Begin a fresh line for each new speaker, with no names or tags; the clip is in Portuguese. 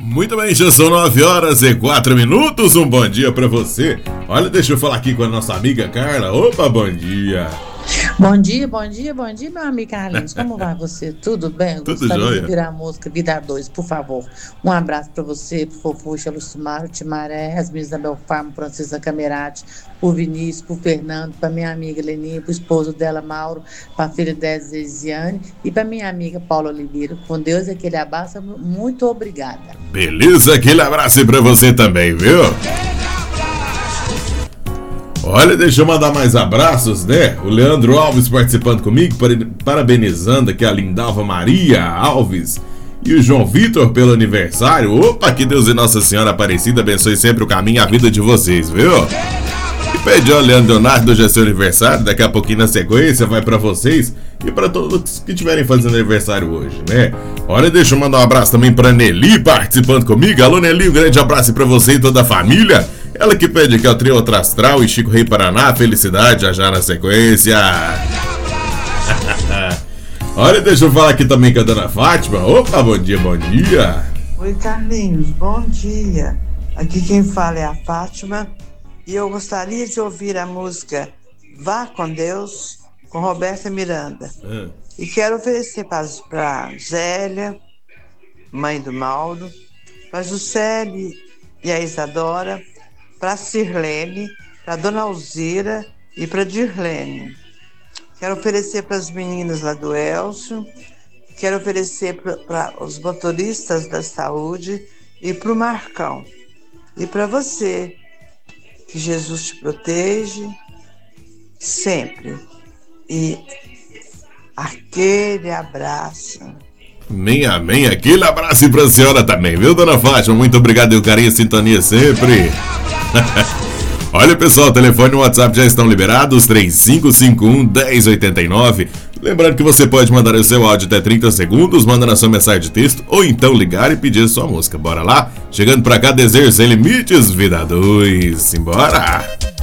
Muito bem, já são 9h04. Um bom dia pra você. Olha, deixa eu falar aqui com a nossa amiga Carla. Opa, bom dia.
Bom dia, meu amigo Carlinhos. Como vai você? Tudo bem? Eu
Tudo
gostaria
jóia.
de virar a música Vida 2, por favor. Um abraço para você, pro Fofuxa, Lucimaro, Timaré, as meninas da Belfarmo, Francisa Camerati, pro Vinícius, pro Fernando, pra minha amiga Leninha, pro esposo dela, Mauro, pra filha dela, Zeziane, e pra minha amiga Paula Oliveira. Com Deus, aquele abraço. Muito obrigada.
Beleza, aquele abraço pra você também, viu? Olha, deixa eu mandar mais abraços, né? O Leandro Alves participando comigo, parabenizando aqui a Lindalva Maria Alves e o João Vitor pelo aniversário. Opa, que Deus e Nossa Senhora Aparecida abençoe sempre o caminho e a vida de vocês, viu? E pediu ao Leandro Leonardo, hoje é seu aniversário, daqui a pouquinho na sequência vai pra vocês e pra todos que estiverem fazendo aniversário hoje, né? Olha, deixa eu mandar um abraço também pra Nelly participando comigo. Alô, Nelly, um grande abraço pra você e toda a família. Ela que pede aqui, ó, Trio Outro Astral e Chico Rei Paraná, felicidade, já na sequência. Olha, deixa eu falar aqui também com a dona Fátima. Opa, bom dia, bom dia.
Oi, Carlinhos, bom dia. Aqui quem fala é a Fátima e eu gostaria de ouvir a música Vá com Deus, com Roberta Miranda. E quero oferecer para Zélia, mãe do Mauro, para Juscelie e a Isadora, para Sirlene, para Dona Alzira e para Dirlene. Quero oferecer para as meninas lá do Elcio, quero oferecer para os motoristas da saúde e para o Marcão. E para você, que Jesus te protege sempre. E aquele abraço.
Amém, aquele abraço pra senhora também, viu, dona Fátima? Muito obrigado e o carinho e sintonia sempre. Olha, pessoal, o telefone e o WhatsApp já estão liberados, 3551-1089. Lembrando que você pode mandar o seu áudio até 30 segundos, mandando a sua mensagem de texto, ou então ligar e pedir a sua música. Bora lá? Chegando pra cá, Desejo Sem Limites, Vida 2. Simbora!